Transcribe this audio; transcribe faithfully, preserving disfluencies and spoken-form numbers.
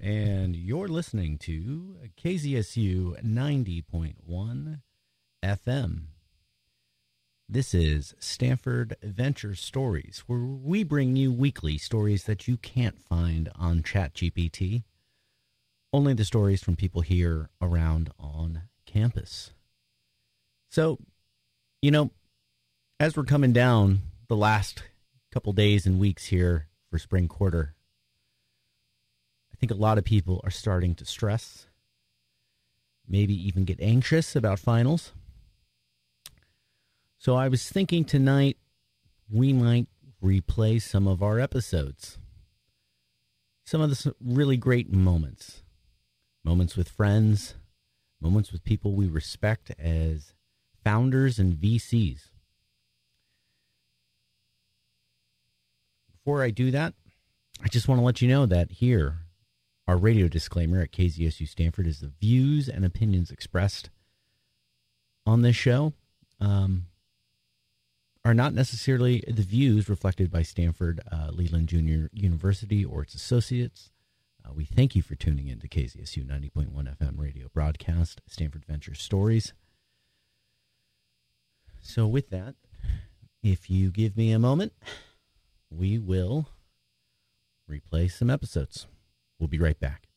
And you're listening to K Z S U ninety point one F M. This is Stanford Venture Stories, where we bring you weekly stories that you can't find on ChatGPT. Only the stories from people here around on campus. So, you know, as we're coming down the last couple days and weeks here for spring quarter, I think a lot of people are starting to stress, maybe even get anxious about finals. So I was thinking tonight we might replay some of our episodes. Some of the really great moments. Moments with friends, moments with people we respect as founders and V Cs. Before I do that, I just want to let you know that here, our radio disclaimer at K Z S U Stanford is the views and opinions expressed on this show um, are not necessarily the views reflected by Stanford uh, Leland Junior University or its associates. Uh, we thank you for tuning in to K Z S U ninety point one F M radio broadcast, Stanford Venture Stories. So with that, if you give me a moment, we will replay some episodes. We'll be right back.